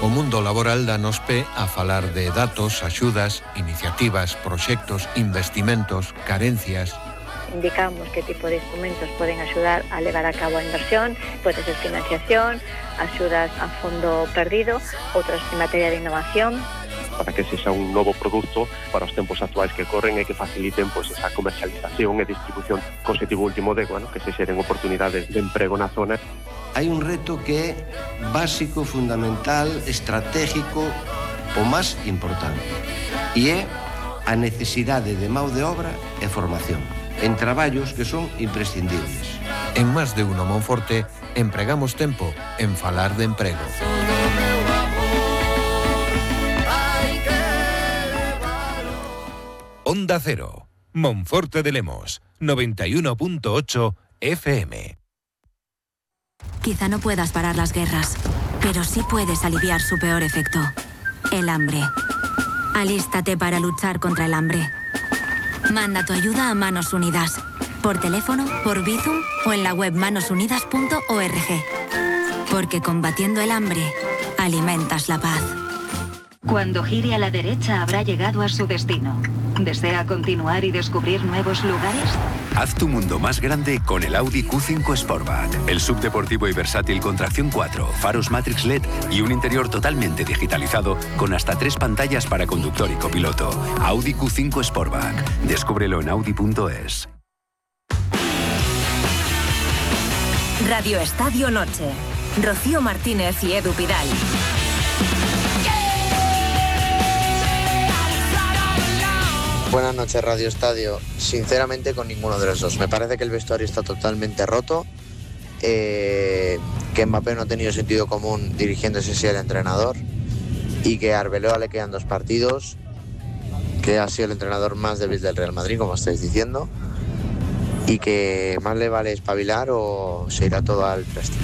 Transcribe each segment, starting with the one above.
O mundo laboral danos pé a falar de datos, axudas, iniciativas, proxectos, investimentos, carencias. Indicamos qué tipo de instrumentos pueden ayudar a llevar a cabo a inversión, puede ser financiación, axudas a fondo perdido, outras en materia de innovación. Para que sexa un novo produto para os tempos actuais que corren e que faciliten esa comercialización e distribución co objetivo último de que se xeren oportunidades de emprego na zona. Hai un reto que é básico, fundamental, estratégico, o máis importante, e é a necesidade de mão de obra e formación en traballos que son imprescindibles. En Más de Uno Monforte empregamos tempo en falar de emprego. Onda Cero, Monforte de Lemos, 91.8 FM. Quizá no puedas parar las guerras, pero sí puedes aliviar su peor efecto, el hambre. Alístate para luchar contra el hambre. Manda tu ayuda a Manos Unidas, por teléfono, por Bizum o en la web manosunidas.org. Porque combatiendo el hambre, alimentas la paz. Cuando gire a la derecha habrá llegado a su destino. ¿Desea continuar y descubrir nuevos lugares? Haz tu mundo más grande con el Audi Q5 Sportback. El subdeportivo y versátil con tracción 4, faros Matrix LED y un interior totalmente digitalizado con hasta 3 pantallas para conductor y copiloto. Audi Q5 Sportback. Descúbrelo en audi.es. Radio Estadio Noche. Rocío Martínez y Edu Pidal. Buenas noches, Radio Estadio. Sinceramente, con ninguno de los dos. Me parece que el vestuario está totalmente roto, que Mbappé no ha tenido sentido común dirigiéndose así al entrenador y que a Arbeloa le quedan 2 partidos, que ha sido el entrenador más débil del Real Madrid, como estáis diciendo, y que más le vale espabilar o se irá todo al préstamo.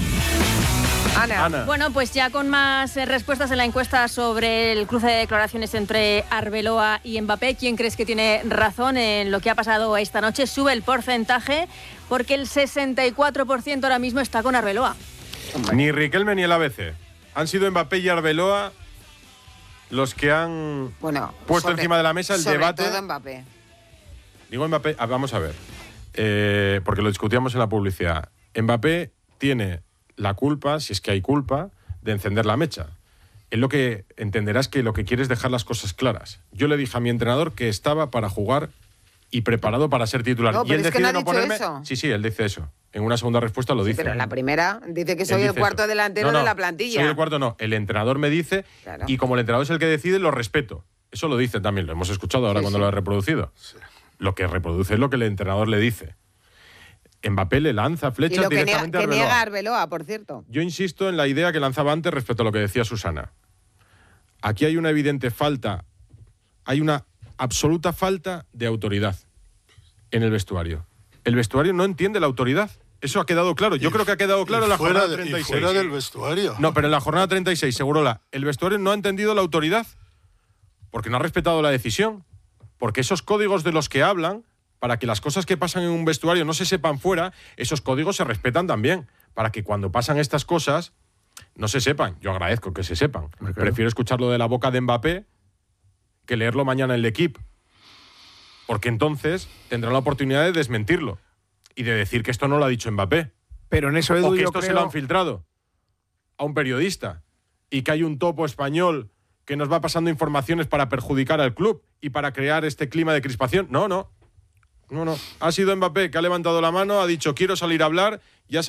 Ana. Bueno, pues ya con más respuestas en la encuesta sobre el cruce de declaraciones entre Arbeloa y Mbappé, ¿quién crees que tiene razón en lo que ha pasado esta noche? Sube el porcentaje porque el 64% ahora mismo está con Arbeloa. Ni Riquelme ni el ABC. Han sido Mbappé y Arbeloa los que han puesto encima de la mesa el debate. Sobre todo Mbappé. Digo Mbappé, vamos a ver, porque lo discutíamos en la publicidad. Mbappé tiene la culpa, si es que hay culpa, de encender la mecha. Él lo que entenderás que lo que quiere es dejar las cosas claras. Yo le dije a mi entrenador que estaba para jugar y preparado para ser titular. No, y él decide no ponerme. Eso. Sí, él dice eso. En una segunda respuesta lo dice. Pero en la primera dice que soy el cuarto delantero de la plantilla. Soy el cuarto, no. El entrenador me dice, claro. Y como el entrenador es el que decide, lo respeto. Eso lo dice también, lo hemos escuchado ahora cuando lo he reproducido. Sí. Lo que reproduce es lo que el entrenador le dice. Mbappé le lanza flechas directamente a Arbeloa. Que niega a Arbeloa, por cierto. Yo insisto en la idea que lanzaba antes respecto a lo que decía Susana. Aquí hay una evidente falta, hay una absoluta falta de autoridad en el vestuario. El vestuario no entiende la autoridad. Eso ha quedado claro. Yo creo que ha quedado claro en la jornada 36. Y fuera del vestuario. No, pero en la jornada 36, Segurola, el vestuario no ha entendido la autoridad porque no ha respetado la decisión. Porque esos códigos de los que hablan, para que las cosas que pasan en un vestuario no se sepan fuera, esos códigos se respetan también, para que cuando pasan estas cosas no se sepan. Yo agradezco que se sepan. Claro. Prefiero escucharlo de la boca de Mbappé que leerlo mañana en el equipo, porque entonces tendrán la oportunidad de desmentirlo y de decir que esto no lo ha dicho Mbappé. Pero en eso, Edu, o que esto se lo han filtrado a un periodista y que hay un topo español que nos va pasando informaciones para perjudicar al club y para crear este clima de crispación. No. Ha sido Mbappé que ha levantado la mano, ha dicho quiero salir a hablar y ha